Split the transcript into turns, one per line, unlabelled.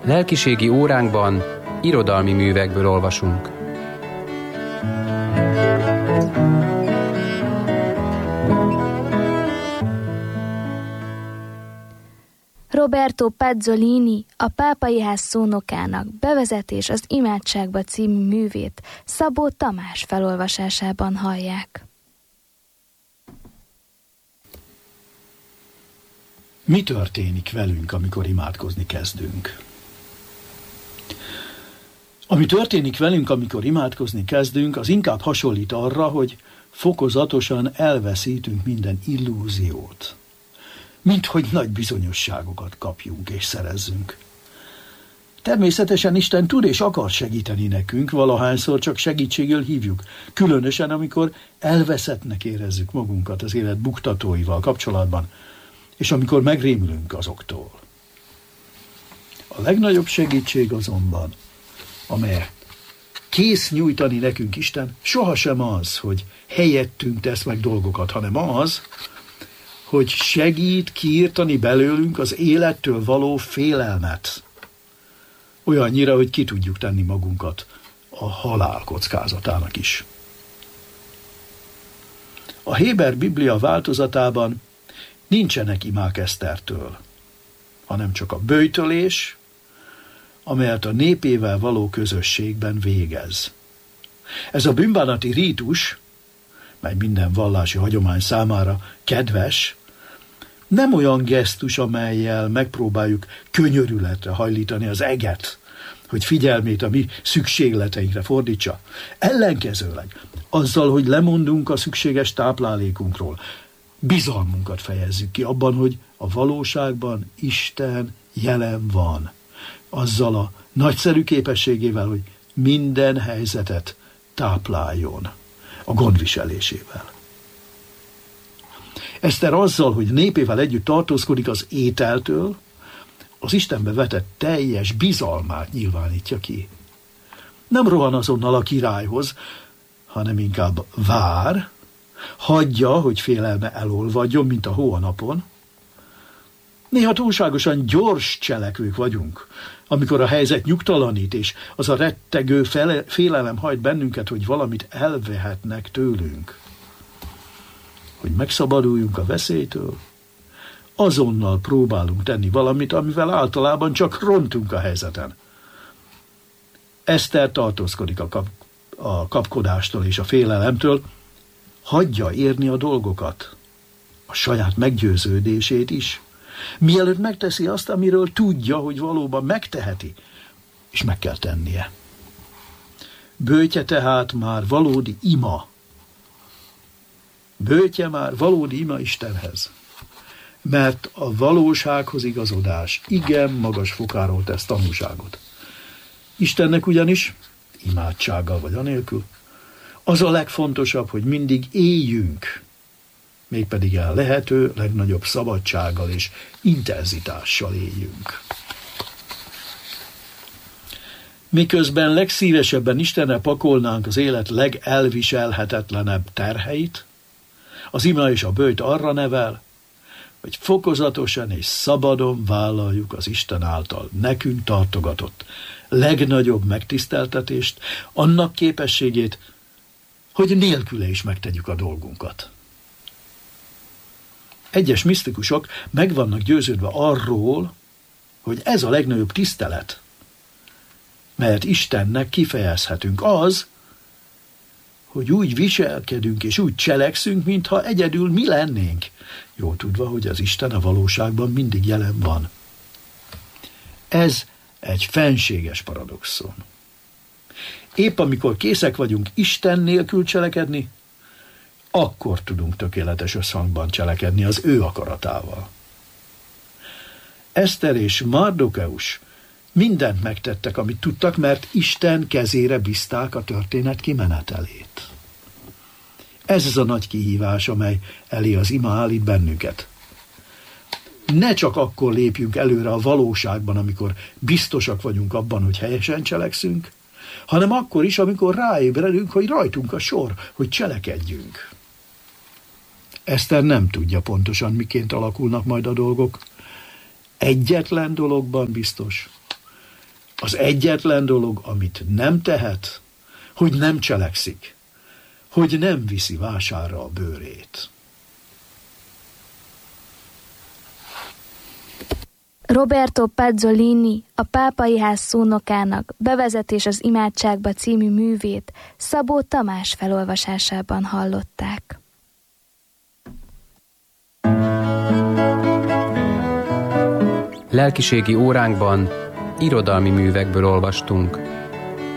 Lelkiségi óránkban irodalmi művekből olvasunk.
Roberto Pazzolini, a Pápai Ház szónokának Bevezetés az imádságba című művét Szabó Tamás felolvasásában hallják.
Mi történik velünk, amikor imádkozni kezdünk? Ami történik velünk, amikor imádkozni kezdünk, az inkább hasonlít arra, hogy fokozatosan elveszítünk minden illúziót. Mint hogy nagy bizonyosságokat kapjunk és szerezzünk. Természetesen Isten tud és akar segíteni nekünk, valahányszor csak segítségül hívjuk, különösen amikor elveszettnek érezzük magunkat az élet buktatóival kapcsolatban, és amikor megrémülünk azoktól. A legnagyobb segítség azonban, amelyet kész nyújtani nekünk Isten, sohasem az, hogy helyettünk tesz meg dolgokat, hanem az, hogy segít kiirtani belőlünk az élettől való félelmet. Olyannyira, hogy ki tudjuk tenni magunkat a halál kockázatának is. A Héber Biblia változatában nincsenek imák Esztertől, hanem csak a böjtölés, amelyet a népével való közösségben végez. Ez a bűnbánati rítus, mely minden vallási hagyomány számára kedves, nem olyan gesztus, amellyel megpróbáljuk könyörületre hajlítani az eget, hogy figyelmét a mi szükségleteinkre fordítsa. Ellenkezőleg, azzal, hogy lemondunk a szükséges táplálékunkról, bizalmunkat fejezzük ki abban, hogy a valóságban Isten jelen van. Azzal a nagyszerű képességével, hogy minden helyzetet tápláljon a gondviselésével. Eszter azzal, hogy népével együtt tartózkodik az ételtől, az Istenbe vetett teljes bizalmát nyilvánítja ki. Nem rohan azonnal a királyhoz, hanem inkább vár, hagyja, hogy félelme elolvadjon, mint a hó a napon. Néha túlságosan gyors cselekvők vagyunk, amikor a helyzet nyugtalanít, és az a rettegő félelem hajt bennünket, hogy valamit elvehetnek tőlünk. Hogy megszabaduljunk a veszélytől, azonnal próbálunk tenni valamit, amivel általában csak rontunk a helyzeten. Eszter tartózkodik a kapkodástól és a félelemtől, hagyja érni a dolgokat, a saját meggyőződését is, mielőtt megteszi azt, amiről tudja, hogy valóban megteheti, és meg kell tennie. Böjtje tehát már valódi ima. Böjtje már valódi ima Istenhez, mert a valósághoz igazodás igen magas fokáról tesz tanúságot. Istennek ugyanis, imádsággal vagy anélkül, az a legfontosabb, hogy mindig éljünk, mégpedig a lehető legnagyobb szabadsággal és intenzitással éljünk. Miközben legszívesebben Istenre pakolnánk az élet legelviselhetetlenebb terheit, az ima és a böjt arra nevel, hogy fokozatosan és szabadon vállaljuk az Isten által nekünk tartogatott legnagyobb megtiszteltetést, annak képességét, hogy nélküle is megtegyük a dolgunkat. Egyes misztikusok meg vannak győződve arról, hogy ez a legnagyobb tisztelet, melyet Istennek kifejezhetünk, az, hogy úgy viselkedünk és úgy cselekszünk, mintha egyedül mi lennénk, jól tudva, hogy az Isten a valóságban mindig jelen van. Ez egy fenséges paradoxon. Épp amikor készek vagyunk Isten nélkül cselekedni, akkor tudunk tökéletes összhangban cselekedni az ő akaratával. Eszter és Mardokeus mindent megtettek, amit tudtak, mert Isten kezére bízták a történet kimenetelét. Ez az a nagy kihívás, amely elé az ima állít bennünket. Ne csak akkor lépjünk előre a valóságban, amikor biztosak vagyunk abban, hogy helyesen cselekszünk, hanem akkor is, amikor ráébredünk, hogy rajtunk a sor, hogy cselekedjünk. Eszter nem tudja pontosan, miként alakulnak majd a dolgok. Egyetlen dologban biztos, Az egyetlen dolog, amit nem tehet, hogy nem cselekszik, hogy nem viszi vásárra a bőrét.
Roberto Pazzolini, a Pápai Ház szónokának Bevezetés az imádságba című művét Szabó Tamás felolvasásában hallották.
Lelkiségi óránkban irodalmi művekből olvastunk.